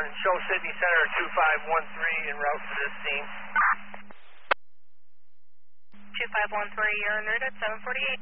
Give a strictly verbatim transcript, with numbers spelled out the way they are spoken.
show Sydney Center two five one three en route to this scene. two five one three, you're en route at seven forty-eight.